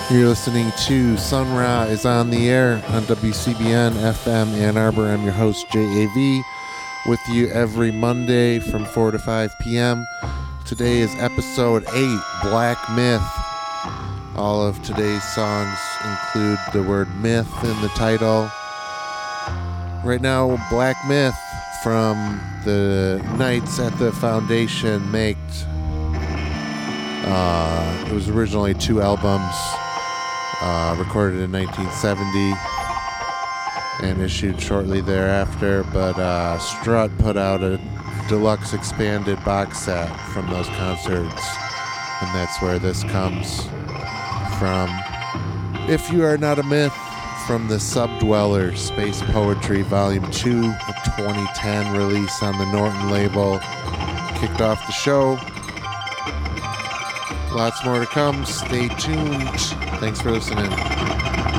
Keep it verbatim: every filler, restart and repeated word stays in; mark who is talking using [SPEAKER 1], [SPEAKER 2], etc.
[SPEAKER 1] You're listening to Sun Ra is on the air on W C B N F M Ann Arbor. I'm your host, J A V, with you every Monday from four to five p.m. Today is episode eight, Black Myth. All of today's songs include the word myth in the title. Right now, Black Myth from the Nights at the Foundation make. Uh, it was originally two albums. Uh, recorded in nineteen seventy and issued shortly thereafter, but uh, Strut put out a deluxe expanded box set from those concerts, and that's where this comes from. If You Are Not a Myth, from the Subdweller Space Poetry Volume two, a twenty ten release on the Norton label, kicked off the show. Lots more to come. Stay tuned. Thanks for listening.